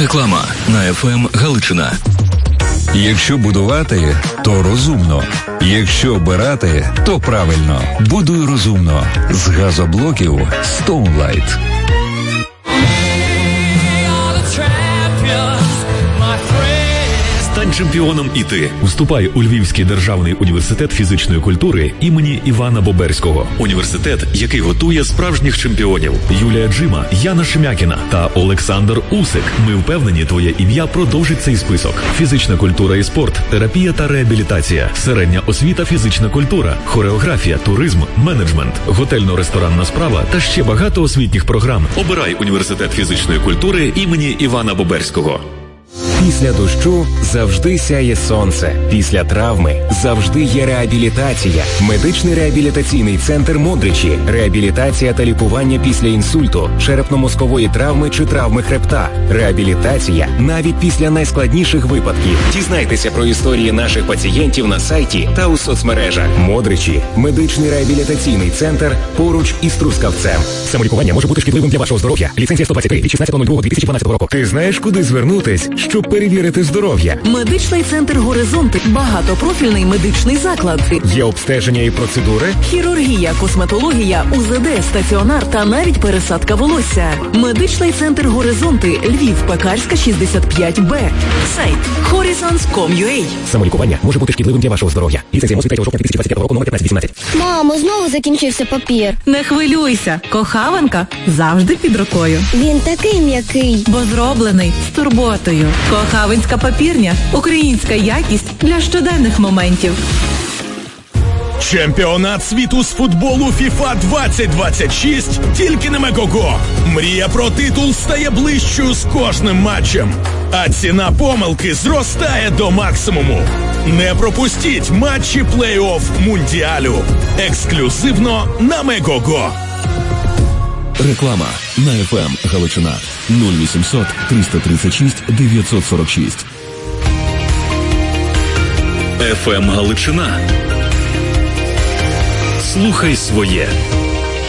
Реклама на ФМ Галичина. Якщо будувати, то розумно. Якщо обирати, то правильно. Будуй розумно. З газоблоків Stoneline. Стань чемпіоном і ти. Вступай у Львівський державний університет фізичної культури імені Івана Боберського. Університет, який готує справжніх чемпіонів. Юлія Джима, Яна Шемякіна та Олександр Усик. Ми впевнені, твоє ім'я продовжить цей список. Фізична культура і спорт, терапія та реабілітація, середня освіта, фізична культура, хореографія, туризм, менеджмент, готельно-ресторанна справа та ще багато освітніх програм. Обирай університет фізичної культури імені Івана Боберського. Після дощу завжди сяє сонце. Після травми завжди є реабілітація. Медичний реабілітаційний центр «Модричі». Реабілітація та лікування після інсульту, черепно-мозкової травми чи травми хребта. Реабілітація навіть після найскладніших випадків. Дізнайтеся про історії наших пацієнтів на сайті та у соцмережах. «Модричі» – медичний реабілітаційний центр поруч із Трускавцем. Самолікування може бути шкідливим для вашого здоров'я. Ліцензія 123 від 16.02.2012 року. Ти знаєш, куди звернутись, щоб перевірити здоров'я? Медичний центр «Горизонти» – багатопрофільний медичний заклад. Є обстеження і процедури? Хірургія, косметологія, УЗД, стаціонар та навіть пересадка волосся. Медичний центр «Горизонти», Львів, Пекарська, 65Б. Сайт horizons.com.ua. Самолікування може бути шкідливим для вашого здоров'я. Ліцензія 3 жовтня 2025 року, номер 1518. Мамо, знову закінчився папір. Не хвилюйся, кохаванка завжди під рукою. Він такий м'який. Бо зроблений з турботою. Кохавинська папірня – українська якість для щоденних моментів. Чемпіонат світу з футболу FIFA 2026 тільки на Мегого. Мрія про титул стає ближчою з кожним матчем, а ціна помилки зростає до максимуму. Не пропустіть матчі плей-офф Мундіалю. Ексклюзивно на Мегого. Реклама на ФМ Галичина. 0800 336 946. ФМ Галичина. Слухай своє.